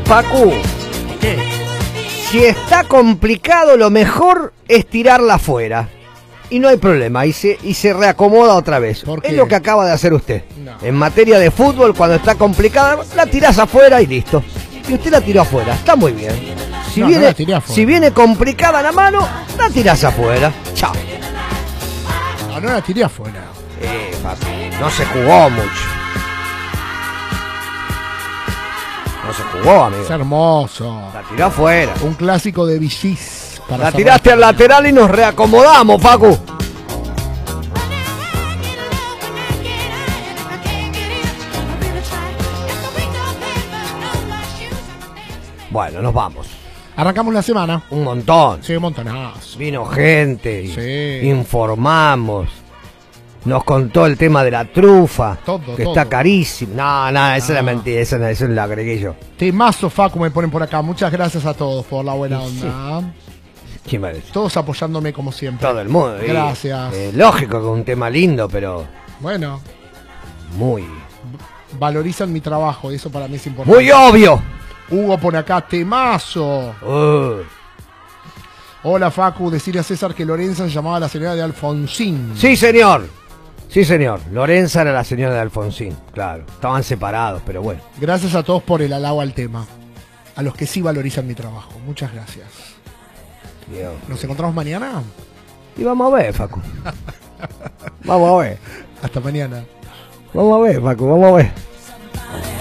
Facu, ¿Qué? si está complicado, lo mejor es tirarla afuera. Y no hay problema, y se reacomoda otra vez. ¿Por qué? Es lo que acaba de hacer usted. No. En materia de fútbol, cuando está complicada, la tirás afuera y listo. Y usted la tiró afuera, está muy bien. Si, No, viene, no la tiré afuera. si viene complicada la mano, la tirás afuera. Chao. No la tiré afuera. Papi, no se jugó mucho. No se jugó, amigo. Es hermoso. La tiró afuera. Un clásico de Vicís. La tiraste al lateral y nos reacomodamos, Facu. Bueno, nos vamos. Arrancamos la semana. Un montón. Sí, un montonazo. Vino gente, Sí. informamos. Nos contó el tema de la trufa, Todo, que todo. está carísimo. No, esa es la mentira, eso la agregué yo. Temazo, Facu, me ponen por acá. Muchas gracias a todos por la buena onda. ¿Quién va a decir? Todos apoyándome como siempre. Todo el mundo. Y, Gracias. lógico que es un tema lindo, pero Bueno, muy valorizan mi trabajo y eso para mí es importante. muy obvio. Hugo pone acá, temazo. Hola, Facu, decirle a César que Lorenza se llamaba la señora de Alfonsín. Sí, señor. Sí, señor. Lorenza era la señora de Alfonsín, claro. Estaban separados, pero bueno. Gracias a todos por el halago al tema. A los que sí valorizan mi trabajo. Muchas gracias. Dios. ¿Nos encontramos mañana? Y vamos a ver, Facu. Vamos a ver. Hasta mañana. Vamos a ver, Facu, vamos a ver.